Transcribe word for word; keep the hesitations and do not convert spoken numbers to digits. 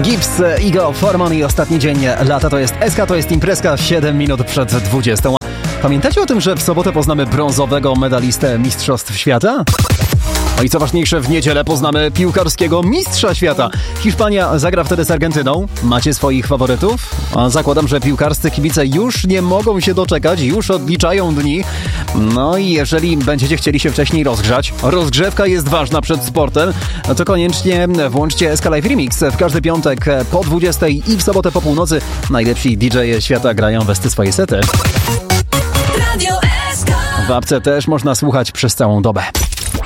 Gibbs, Igo, Forman i ostatni dzień lata to jest S K, to jest imprezka siedem minut przed dwudziestą. Pamiętacie o tym, że w sobotę poznamy brązowego medalistę Mistrzostw Świata? No i co ważniejsze, w niedzielę poznamy piłkarskiego mistrza świata. Hiszpania zagra wtedy z Argentyną. Macie swoich faworytów? A zakładam, że piłkarscy kibice już nie mogą się doczekać, już odliczają dni. No i jeżeli będziecie chcieli się wcześniej rozgrzać, rozgrzewka jest ważna przed sportem, no to koniecznie włączcie S K Live Remix. W każdy piątek po dwudziestej i w sobotę po północy najlepsi D J świata grają westy swoje sety. W apce też można słuchać przez całą dobę.